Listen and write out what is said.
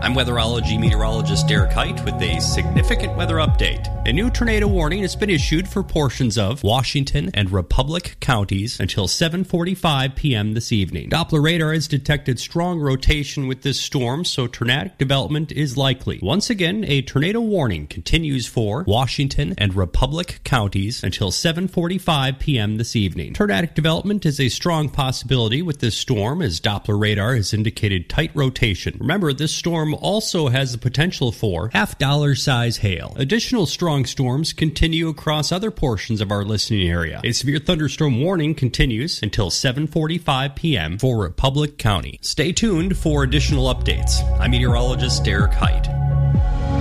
I'm weatherology meteorologist Derek Height with a significant weather update. A new tornado warning has been issued for portions of Washington and Republic counties until 7:45 p.m. this evening. Doppler radar has detected strong rotation with this storm, so tornadic development is likely. Once again, a tornado warning continues for Washington and Republic counties until 7:45 p.m. this evening. Tornadic development is a strong possibility with this storm, as Doppler radar has indicated tight rotation. Remember, this storm also has the potential for half-dollar size hail. Additional strong storms continue across other portions of our listening area. A severe thunderstorm warning continues until 7:45 p.m. for Republic County. Stay tuned for additional updates. I'm meteorologist Derek Height.